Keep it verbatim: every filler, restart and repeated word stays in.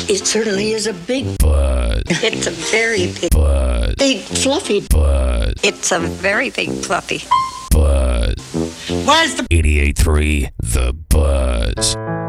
It certainly is a big Buzz. It's a very big, Buzz. big fluffy. Buzz. It's a very big fluffy. Buzz. Where's the eighty-eight point three The Buzz.